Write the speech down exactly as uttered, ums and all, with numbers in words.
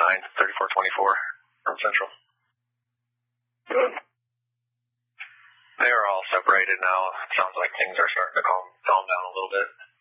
nine, thirty-four twenty-four from Central. Good. They are all separated now. It sounds like things are starting to calm, calm down a little bit.